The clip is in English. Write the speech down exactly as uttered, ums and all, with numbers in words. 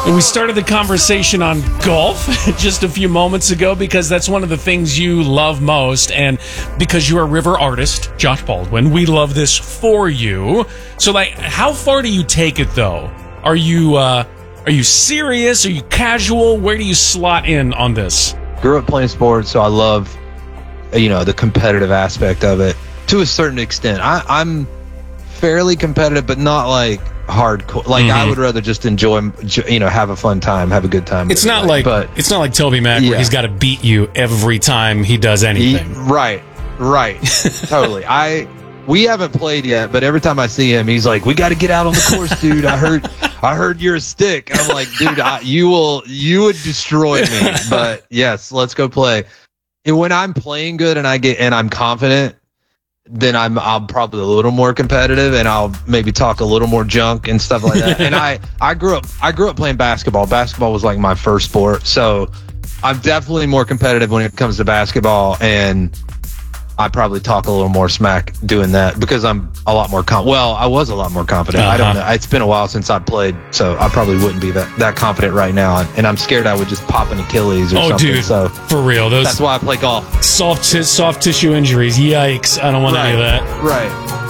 We started the conversation on golf just a few moments ago because that's one of the things you love most, and because you're a river artist, Josh Baldwin, we love this for you. So, like, how far do you take it, though? Are you uh, are you serious? Are you casual? Where do you slot in on this? Grew up playing sports, so I love, you know, the competitive aspect of it to a certain extent. I, I'm fairly competitive, but not like hardcore. Like, mm-hmm. I would rather just enjoy, you know, have a fun time, have a good time. It's not like, but it's not like Toby Mac yeah. where he's got to beat you every time he does anything. He, right, right, totally. I we haven't played yet, but every time I see him, he's like, "We got to get out on the course, dude. I heard, I heard you're a stick." And I'm like, "Dude, I, you will, you would destroy me." But yes, let's go play. And when I'm playing good and I get and I'm confident, then I'm I'm probably a little more competitive, and I'll maybe talk a little more junk and stuff like that. And I I grew up I grew up playing basketball. Basketball was like my first sport, so I'm definitely more competitive when it comes to basketball, and I probably talk a little more smack doing that because I'm a lot more com- well I was a lot more confident. Uh-huh. I don't know, it's been a while since I played, so I probably wouldn't be that, that confident right now, and I'm scared I would just pop an Achilles or oh, something. Dude, so for real, those that's why I play golf. Soft t- soft tissue injuries, yikes, I don't want right. any of that. Right